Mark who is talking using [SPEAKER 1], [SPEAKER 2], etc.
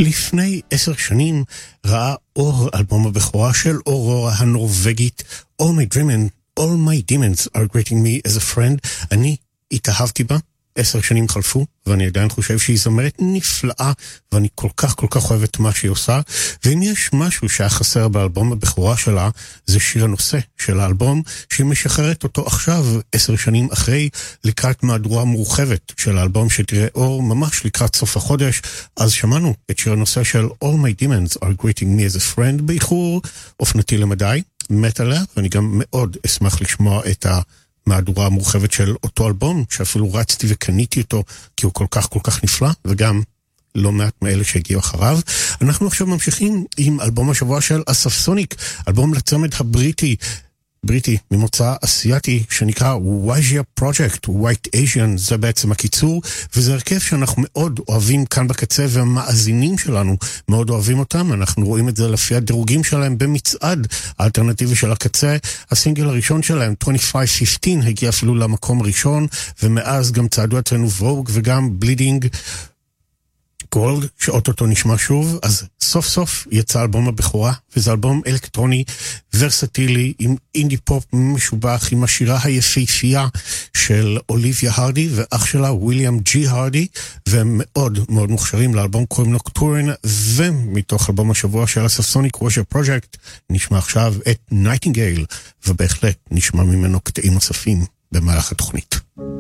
[SPEAKER 1] לפני 10 שנים ראה אור אלבום הבכורה של אורורה הנורווגית All My Demons are greeting me as a friend. אני התאהבתי בה, 10 שנים חלפו, ואני עדיין חושב שהיא זמרת נפלאה, ואני כל כך אוהב את מה שהיא עושה, ואם יש משהו שהיה חסר באלבום הבכורה שלה, זה שיר הנושא של האלבום, שהיא משחררת אותו עכשיו, 10 שנים אחרי, לקראת מהדורה מורחבת של האלבום שתראה אור ממש לקראת סוף החודש. אז שמענו את שיר הנושא של All My Demons are greeting me as a friend, באיחור אופנתי למדי, מת עליה, ואני גם מאוד אשמח לשמוע את מהדורה המורחבת של אותו אלבום, שאפילו רצתי וקניתי אותו, כי הוא כל כך נפלא, וגם לא מעט מאלה שהגיעו אחריו. אנחנו עכשיו ממשיכים עם אלבום השבוע של אסף סוניק, אלבום לצמד הבריטי ממוצא אסיאטי, שנקרא Wajia Project, White Asian, זה בעצם הקיצור, וזה הרכב שאנחנו מאוד אוהבים כאן בקצה, והמאזינים שלנו מאוד אוהבים אותם, אנחנו רואים את זה לפי הדירוגים שלהם במצעד האלטרנטיבי של הקצה. הסינגל הראשון שלהם, 2515, הגיע אפילו למקום הראשון, ומאז גם צעדו אצלנו ווג וגם בלידינג גולד, שאוטוטו נשמע שוב. אז סוף סוף יצא אלבום הבכורה, וזה אלבום אלקטרוני ורסטילי עם אינדי פופ משובח, עם השירה היפהפייה של אוליביה הרדי ואח שלה וויליאם ג'י הרדי, והם מאוד מוכשרים. לאלבום קוראים נוקטורן, ומתוך אלבום השבוע של אסף סוניק Wajia Project נשמע עכשיו את נייטינגייל, ובהחלט נשמע ממנו קטעים נוספים במהלך התוכנית.